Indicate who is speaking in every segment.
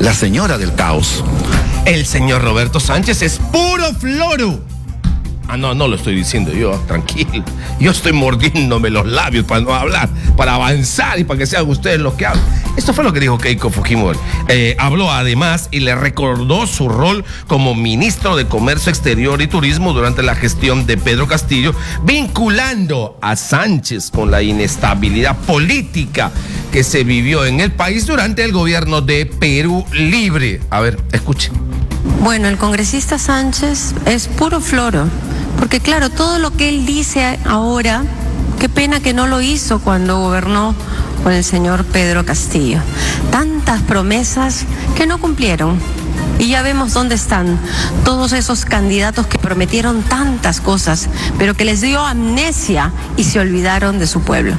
Speaker 1: la señora del caos.
Speaker 2: El señor Roberto Sánchez es puro floro. No lo estoy diciendo yo, tranquilo. Yo estoy mordiéndome los labios para no hablar, para avanzar y para que sean ustedes los que hablen. Esto fue lo que dijo Keiko Fujimori. Habló además y le recordó su rol como ministro de Comercio Exterior y Turismo durante la gestión de Pedro Castillo, vinculando a Sánchez con la inestabilidad política que se vivió en el país durante el gobierno de Perú Libre. A ver, escuchen.
Speaker 3: Bueno, el congresista Sánchez es puro floro, porque claro, todo lo que él dice ahora, qué pena que no lo hizo cuando gobernó con el señor Pedro Castillo. Tantas promesas que no cumplieron. Y ya vemos dónde están todos esos candidatos que prometieron tantas cosas, pero que les dio amnesia y se olvidaron de su pueblo.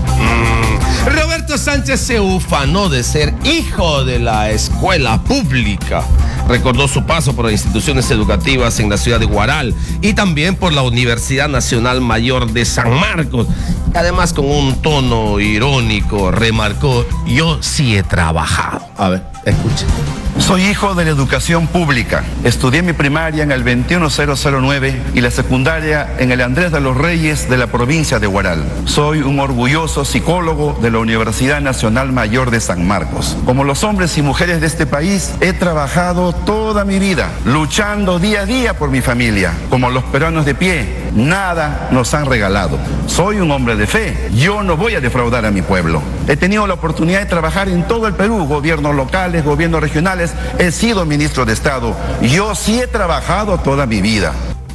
Speaker 2: Roberto Sánchez se ufanó de ser hijo de la escuela pública. Recordó su paso por las instituciones educativas en la ciudad de Huaral y también por la Universidad Nacional Mayor de San Marcos. Además, con un tono irónico, remarcó: yo sí he trabajado. A ver, escuchen.
Speaker 1: Soy hijo de la educación pública. Estudié mi primaria en el 21009 y la secundaria en el Andrés de los Reyes de la provincia de Huaral. Soy un orgulloso psicólogo de la Universidad Nacional Mayor de San Marcos. Como los hombres y mujeres de este país, he trabajado toda mi vida, luchando día a día por mi familia. Como los peruanos de pie, nada nos han regalado. Soy un hombre de fe. Yo no voy a defraudar a mi pueblo. He tenido la oportunidad de trabajar en todo el Perú, gobiernos locales, gobiernos regionales. He sido ministro de Estado. Yo sí he trabajado toda mi vida.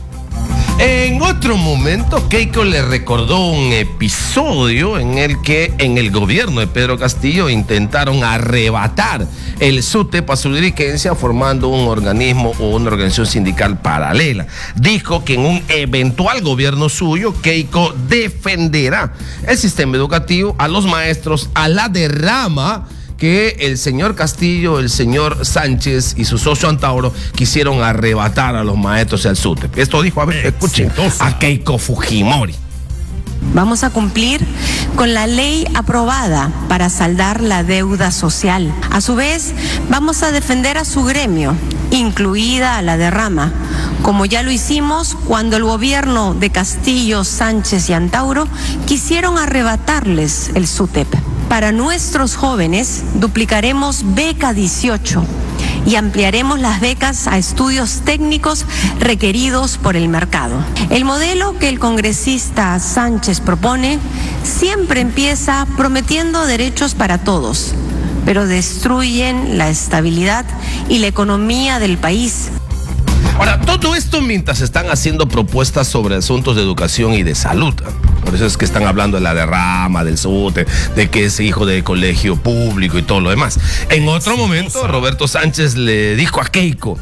Speaker 2: En otro momento, Keiko le recordó un episodio en el que en el gobierno de Pedro Castillo intentaron arrebatar el SUTEP a su dirigencia formando un organismo o una organización sindical paralela. Dijo que en un eventual gobierno suyo, Keiko defenderá el sistema educativo, a los maestros, a la derrama que el señor Castillo, el señor Sánchez y su socio Antauro quisieron arrebatar a los maestros y al SUTEP. Esto dijo, a ver, escuchen, a Keiko Fujimori.
Speaker 3: Vamos a cumplir con la ley aprobada para saldar la deuda social. A su vez, vamos a defender a su gremio, incluida a la derrama, como ya lo hicimos cuando el gobierno de Castillo, Sánchez y Antauro quisieron arrebatarles el SUTEP. Para nuestros jóvenes duplicaremos Beca 18 y ampliaremos las becas a estudios técnicos requeridos por el mercado. El modelo que el congresista Sánchez propone siempre empieza prometiendo derechos para todos, pero destruyen la estabilidad y la economía del país.
Speaker 2: Ahora, todo esto mientras están haciendo propuestas sobre asuntos de educación y de salud. Por eso es que están hablando de la derrama, del SUTE, de que es hijo de colegio público y todo lo demás. En otro momento, Roberto Sánchez le dijo a Keiko: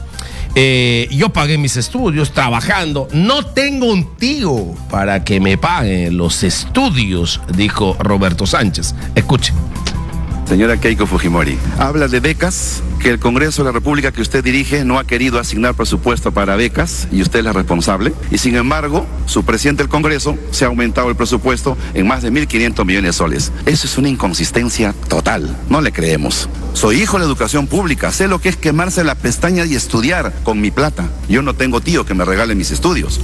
Speaker 2: yo pagué mis estudios trabajando, no tengo un tío para que me pague los estudios, dijo Roberto Sánchez. Escuche.
Speaker 1: Señora Keiko Fujimori, habla de becas, que el Congreso de la República que usted dirige no ha querido asignar presupuesto para becas y usted es la responsable. Y sin embargo, su presidente del Congreso se ha aumentado el presupuesto en más de 1.500 millones de soles. Eso es una inconsistencia total. No le creemos. Soy hijo de la educación pública, sé lo que es quemarse la pestaña y estudiar con mi plata. Yo no tengo tío que me regale mis estudios.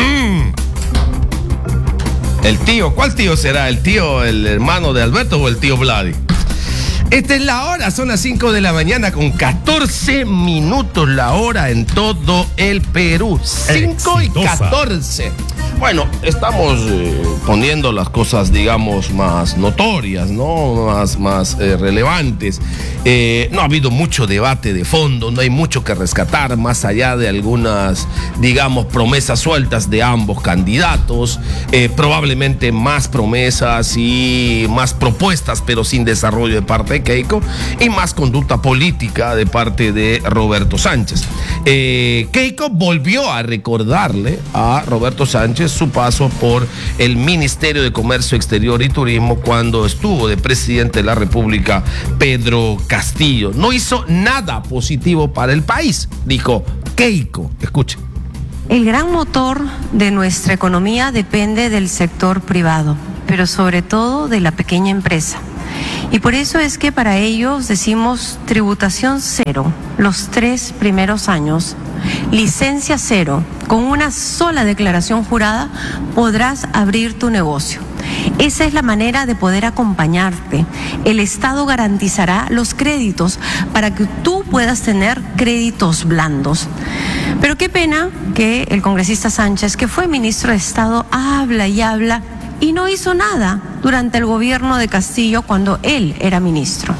Speaker 2: El tío, ¿cuál tío será? ¿El tío, el hermano de Alberto o el tío Vladi? Esta es la hora, son las 5 de la mañana con 14 minutos la hora en todo el Perú. 5 y 14. Bueno, estamos poniendo las cosas, digamos, más notorias, ¿no? Más relevantes. No ha habido mucho debate de fondo, no hay mucho que rescatar, más allá de algunas, digamos, promesas sueltas de ambos candidatos. Probablemente más promesas y más propuestas, pero sin desarrollo de parte de Keiko, y más conducta política de parte de Roberto Sánchez. Keiko volvió a recordarle a Roberto Sánchez su paso por el Ministerio de Comercio Exterior y Turismo cuando estuvo de presidente de la República Pedro Castillo. No hizo nada positivo para el país, dijo Keiko. Escuche.
Speaker 3: El gran motor de nuestra economía depende del sector privado, pero sobre todo de la pequeña empresa. Y por eso es que para ellos decimos tributación cero los 3 primeros años, licencia cero. Con una sola declaración jurada podrás abrir tu negocio. Esa es la manera de poder acompañarte. El Estado garantizará los créditos para que tú puedas tener créditos blandos. Pero qué pena que el congresista Sánchez, que fue ministro de Estado, habla y habla y no hizo nada durante el gobierno de Castillo cuando él era ministro.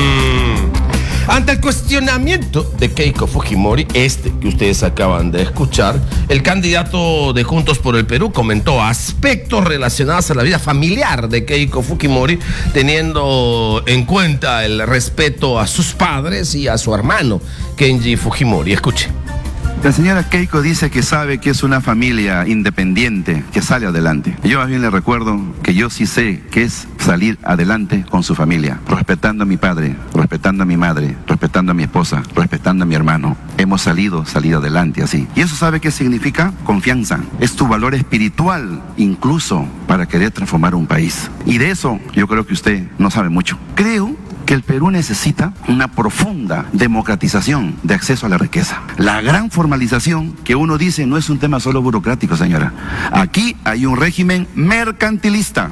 Speaker 2: Ante el cuestionamiento de Keiko Fujimori, que ustedes acaban de escuchar, el candidato de Juntos por el Perú comentó aspectos relacionados a la vida familiar de Keiko Fujimori, teniendo en cuenta el respeto a sus padres y a su hermano, Kenji Fujimori. Escuche.
Speaker 1: La señora Keiko dice que sabe que es una familia independiente, que sale adelante. Yo más bien le recuerdo que yo sí sé que es salir adelante con su familia, respetando a mi padre, respetando a mi madre, respetando a mi esposa, respetando a mi hermano. Hemos salido adelante así. ¿Y eso sabe qué significa? Confianza. Es tu valor espiritual, incluso para querer transformar un país. Y de eso yo creo que usted no sabe mucho. Creo que el Perú necesita una profunda democratización de acceso a la riqueza. La gran formalización que uno dice no es un tema solo burocrático, señora. Aquí hay un régimen mercantilista.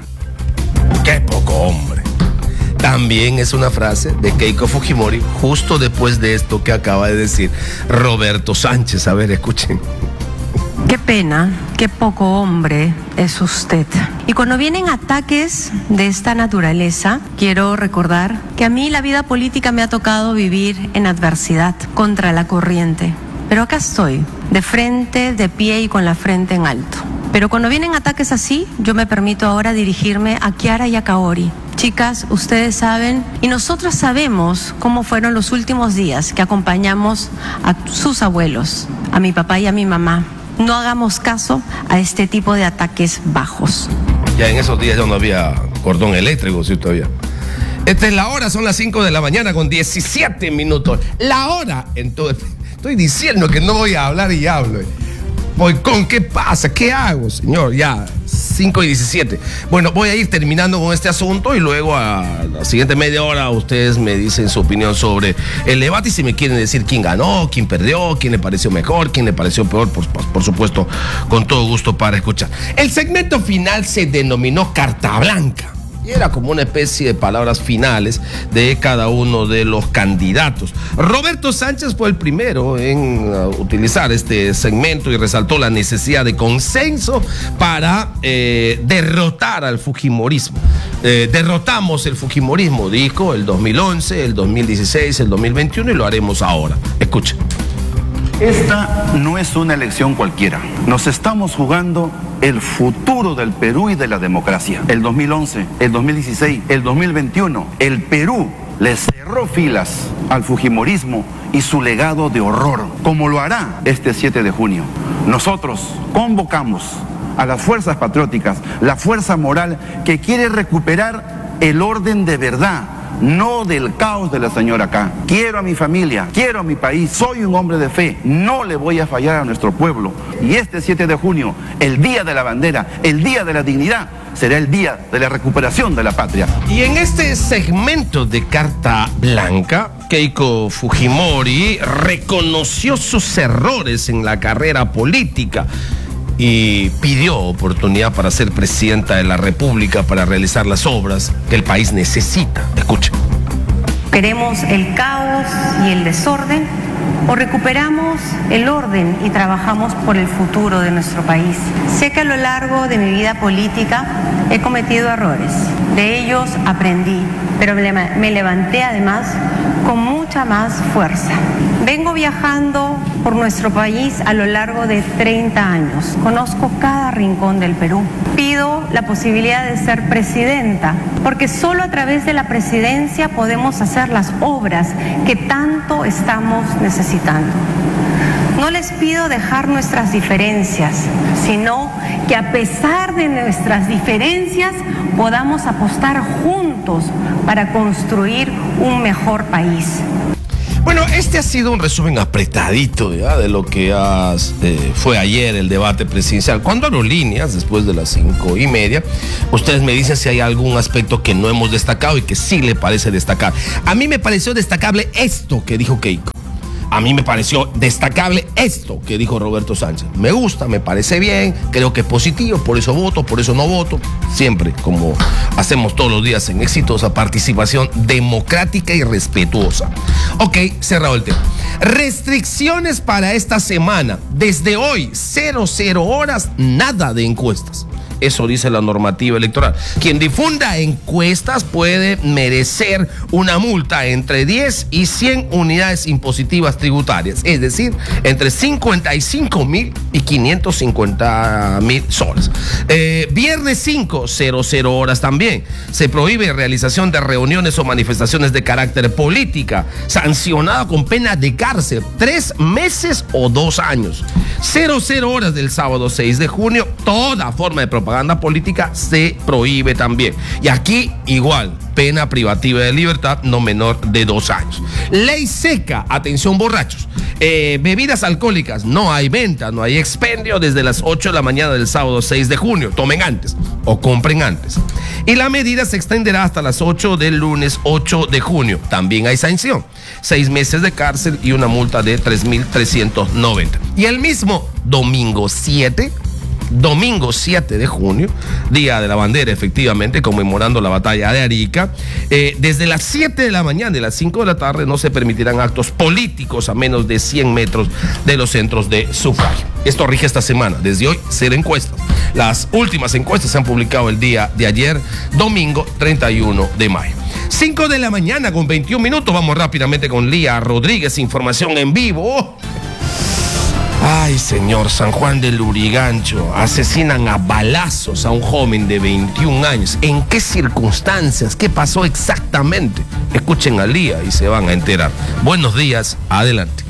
Speaker 2: ¡Qué poco hombre! También es una frase de Keiko Fujimori justo después de esto que acaba de decir Roberto Sánchez. A ver, escuchen.
Speaker 3: Qué pena, qué poco hombre es usted. Y cuando vienen ataques de esta naturaleza, quiero recordar que a mí la vida política me ha tocado vivir en adversidad, contra la corriente. Pero acá estoy, de frente, de pie y con la frente en alto. Pero cuando vienen ataques así, yo me permito ahora dirigirme a Kiara y a Kaori. Chicas, ustedes saben, y nosotros sabemos cómo fueron los últimos días que acompañamos a sus abuelos, a mi papá y a mi mamá. No hagamos caso a este tipo de ataques bajos.
Speaker 2: Ya en esos días ya no había cordón eléctrico, ¿sí? Todavía. Esta es la hora, son las 5 de la mañana con 17 minutos. La hora, entonces, estoy diciendo que no voy a hablar y hablo. Voy con, ¿qué pasa? ¿Qué hago, señor? Ya, 5:17. Bueno, voy a ir terminando con este asunto y luego a la siguiente media hora ustedes me dicen su opinión sobre el debate y si me quieren decir quién ganó, quién perdió, quién le pareció mejor, quién le pareció peor, pues por supuesto, con todo gusto para escuchar. El segmento final se denominó Carta Blanca. Y era como una especie de palabras finales de cada uno de los candidatos. Roberto Sánchez fue el primero en utilizar este segmento y resaltó la necesidad de consenso para derrotar al fujimorismo. Derrotamos el fujimorismo, dijo, el 2011, el 2016, el 2021 y lo haremos ahora. Escuchen.
Speaker 1: Esta no es una elección cualquiera. Nos estamos jugando el futuro del Perú y de la democracia. El 2011, el 2016, el 2021, el Perú le cerró filas al fujimorismo y su legado de horror, como lo hará este 7 de junio. Nosotros convocamos a las fuerzas patrióticas, la fuerza moral que quiere recuperar el orden de verdad, no del caos de la señora K. Quiero a mi familia, quiero a mi país, soy un hombre de fe, no le voy a fallar a nuestro pueblo. Y este 7 de junio, el día de la bandera, el día de la dignidad, será el día de la recuperación de la patria.
Speaker 2: Y en este segmento de Carta Blanca, Keiko Fujimori reconoció sus errores en la carrera política y pidió oportunidad para ser presidenta de la República para realizar las obras que el país necesita. Escuchen.
Speaker 3: ¿Queremos el caos y el desorden o recuperamos el orden y trabajamos por el futuro de nuestro país? Sé que a lo largo de mi vida política he cometido errores. De ellos aprendí, pero me levanté además con mucha más fuerza. Vengo viajando por nuestro país a lo largo de 30 años. Conozco cada rincón del Perú. Pido la posibilidad de ser presidenta, porque solo a través de la presidencia podemos hacer las obras que tanto estamos necesitando. No les pido dejar nuestras diferencias, sino que a pesar de nuestras diferencias podamos apostar juntos para construir un mejor país.
Speaker 2: Bueno, este ha sido un resumen apretadito ¿ya? De lo que fue ayer el debate presidencial. Cuando abro líneas, después de las 5:30, ustedes me dicen si hay algún aspecto que no hemos destacado y que sí le parece destacable. A mí me pareció destacable esto que dijo Keiko. A mí me pareció destacable esto que dijo Roberto Sánchez. Me gusta, me parece bien, creo que es positivo, por eso voto, por eso no voto. Siempre, como hacemos todos los días en exitosa participación democrática y respetuosa. Ok, cerrado el tema. Restricciones para esta semana. Desde hoy, 00 horas, nada de encuestas. Eso dice la normativa electoral. Quien difunda encuestas puede merecer una multa entre 10 y 100 unidades impositivas tributarias, es decir, entre 55.000 y 550.000 soles. Viernes 5, 00 horas también. Se prohíbe realización de reuniones o manifestaciones de carácter política, sancionada con pena de cárcel, 3 meses o 2 años. 00 horas del sábado 6 de junio, toda forma de propaganda política se prohíbe también. Y aquí igual, pena privativa de libertad no menor de 2 años. Ley seca, atención borrachos. Bebidas alcohólicas, no hay venta, no hay expendio desde las 8 de la mañana del sábado 6 de junio. Tomen antes o compren antes. Y la medida se extenderá hasta las 8 del lunes 8 de junio. También hay sanción, 6 meses de cárcel y una multa de 3.390. Y el mismo domingo 7 de junio, Día de la Bandera, efectivamente, conmemorando la batalla de Arica, desde las 7 de la mañana y las 5 de la tarde no se permitirán actos políticos a menos de 100 metros de los centros de sufragio. Esto rige esta semana, desde hoy, 0 encuestas. Las últimas encuestas se han publicado el día de ayer, domingo 31 de mayo. 5 de la mañana con 21 minutos, vamos rápidamente con Lía Rodríguez, información en vivo. Ay, señor, San Juan del Lurigancho, asesinan a balazos a un joven de 21 años. ¿En qué circunstancias? ¿Qué pasó exactamente? Escuchen a Lía y se van a enterar. Buenos días, adelante.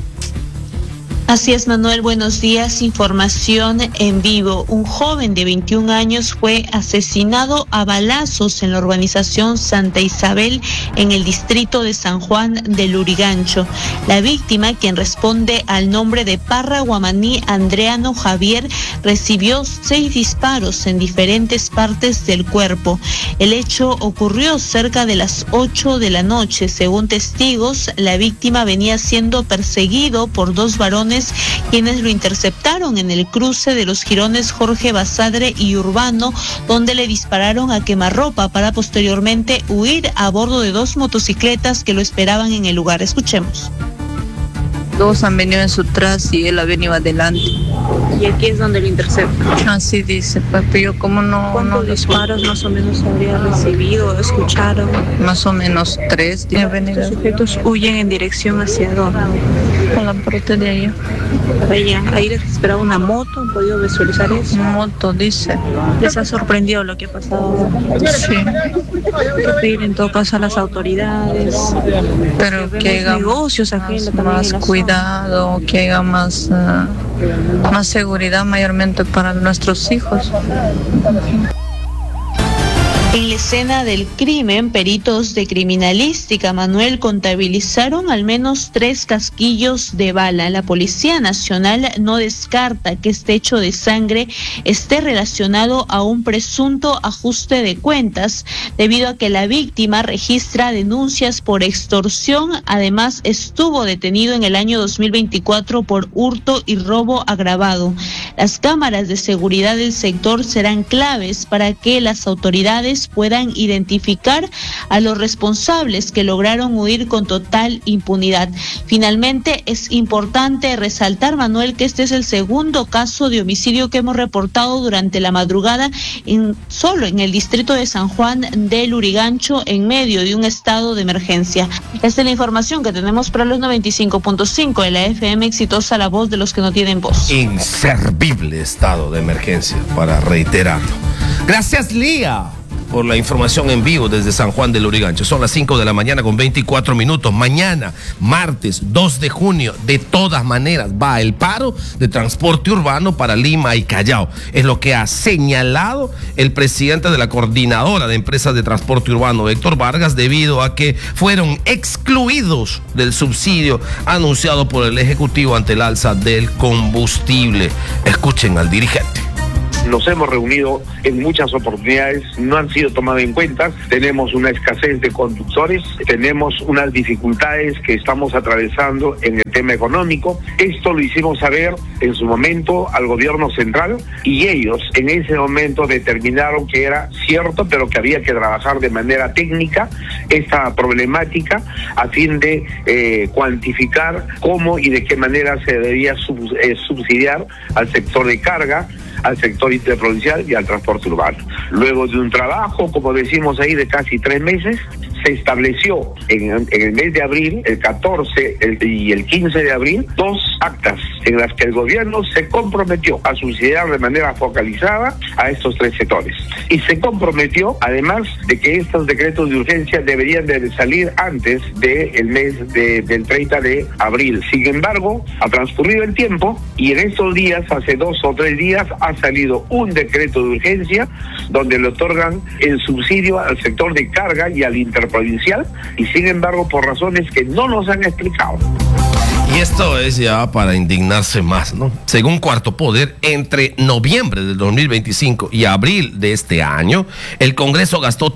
Speaker 4: Así es, Manuel, buenos días. Información en vivo. Un joven de 21 años fue asesinado a balazos en la urbanización Santa Isabel, en el distrito de San Juan del Lurigancho. La víctima, quien responde al nombre de Parra Guamaní Andreano Javier, recibió 6 disparos en diferentes partes del cuerpo. El hecho ocurrió cerca de las 8 de la noche. Según testigos, la víctima venía siendo perseguido por 2 varones quienes lo interceptaron en el cruce de los jirones Jorge Basadre y Urbano, donde le dispararon a quemarropa para posteriormente huir a bordo de 2 motocicletas que lo esperaban en el lugar. Escuchemos.
Speaker 5: 2 han venido en su tras y él ha venido adelante.
Speaker 4: ¿Y aquí es donde lo interceptan?
Speaker 5: Así dice, papi, yo como no...
Speaker 4: ¿Cuántos disparos más o menos habría recibido o escucharon?
Speaker 5: Más o menos 3.
Speaker 4: Los sujetos huyen en dirección hacia dónde?
Speaker 5: A la parte de allá.
Speaker 4: Ahí les esperaba una moto, ¿han podido visualizar eso?
Speaker 5: Moto, dice.
Speaker 4: ¿Les ha sorprendido lo que ha pasado?
Speaker 5: Sí.
Speaker 4: Pedir en todo caso a las autoridades.
Speaker 5: Pero que haga
Speaker 4: negocios aquí
Speaker 5: más cuidado, que haga más seguridad mayormente para nuestros hijos.
Speaker 4: En la escena del crimen, peritos de criminalística, Manuel, contabilizaron al menos 3 casquillos de bala. La Policía Nacional no descarta que este hecho de sangre esté relacionado a un presunto ajuste de cuentas, debido a que la víctima registra denuncias por extorsión. Además, estuvo detenido en el año 2024 por hurto y robo agravado. Las cámaras de seguridad del sector serán claves para que las autoridades puedan identificar a los responsables que lograron huir con total impunidad. Finalmente, es importante resaltar, Manuel, que este es el segundo caso de homicidio que hemos reportado durante la madrugada solo en el distrito de San Juan del Lurigancho, en medio de un estado de emergencia. Esta es la información que tenemos para los 95.5 de la FM Exitosa, la voz de los que no tienen voz.
Speaker 2: Inservible estado de emergencia, para reiterarlo. Gracias, Lía. por la información en vivo desde San Juan del Lurigancho. Son las 5 de la mañana con 24 minutos. Mañana, martes 2 de junio, de todas maneras va el paro de transporte urbano para Lima y Callao. Es lo que ha señalado el presidente de la Coordinadora de Empresas de Transporte Urbano, Héctor Vargas, debido a que fueron excluidos del subsidio anunciado por el Ejecutivo ante el alza del combustible. Escuchen al dirigente.
Speaker 6: Nos hemos reunido en muchas oportunidades, no han sido tomadas en cuenta. Tenemos una escasez de conductores, tenemos unas dificultades que estamos atravesando en el tema económico. Esto lo hicimos saber en su momento al gobierno central y ellos en ese momento determinaron que era cierto, pero que había que trabajar de manera técnica esta problemática a fin de cuantificar cómo y de qué manera se debería subsidiar al sector de carga, al sector interprovincial y al transporte urbano. Luego de un trabajo, como decimos ahí, de casi 3 meses, se estableció en el mes de abril, el 14 y el 15 de abril, 2 actas en las que el gobierno se comprometió a subsidiar de manera focalizada a estos 3 sectores. Y se comprometió, además, de que estos decretos de urgencia deberían de salir antes del mes del 30 de abril. Sin embargo, ha transcurrido el tiempo y en estos días, hace 2 o 3 días, ha salido un decreto de urgencia donde le otorgan el subsidio al sector de carga y al interprovincial, y sin embargo, por razones que no nos han explicado.
Speaker 2: Y esto es ya para indignarse más, ¿no? Según Cuarto Poder, entre noviembre del 2025 y abril de este año, el Congreso gastó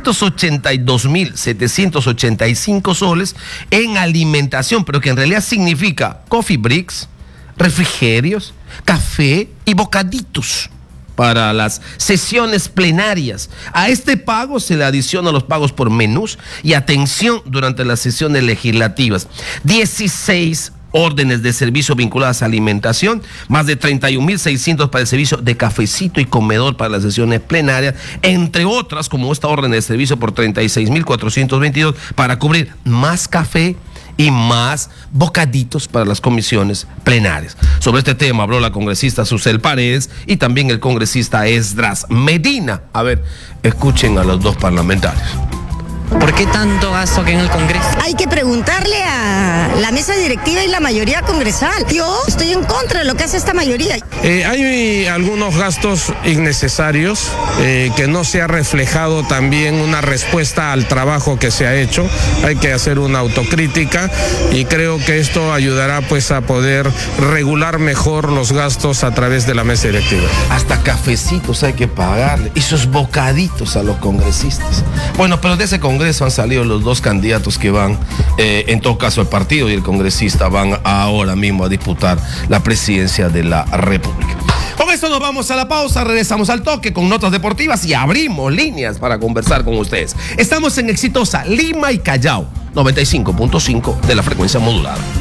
Speaker 2: 382.785 soles en alimentación, pero que en realidad significa coffee breaks, refrigerios, café y bocaditos para las sesiones plenarias. A este pago se le adicionan los pagos por menús y atención durante las sesiones legislativas. 16 órdenes de servicio vinculadas a alimentación, más de 31.600 para el servicio de cafecito y comedor para las sesiones plenarias, entre otras, como esta orden de servicio por 36.422 para cubrir más café y más bocaditos para las comisiones plenarias. Sobre este tema habló la congresista Susel Paredes y también el congresista Esdras Medina. A ver, escuchen a los dos parlamentarios.
Speaker 7: ¿Por qué tanto gasto que en el Congreso?
Speaker 8: Hay que preguntarle a la mesa directiva y la mayoría congresal. Yo estoy en contra de lo que hace esta mayoría.
Speaker 9: Hay algunos gastos innecesarios, que no se ha reflejado también una respuesta al trabajo que se ha hecho. Hay que hacer una autocrítica y creo que esto ayudará pues a poder regular mejor los gastos a través de la mesa directiva.
Speaker 2: Hasta cafecitos hay que pagarle y sus bocaditos a los congresistas. Bueno, pero de ese Congreso han salido los 2 candidatos que van, en todo caso el partido y el congresista van ahora mismo a disputar la presidencia de la República. Con esto nos vamos a la pausa, regresamos al toque con notas deportivas y abrimos líneas para conversar con ustedes. Estamos en Exitosa, Lima y Callao, 95.5 de la frecuencia modulada.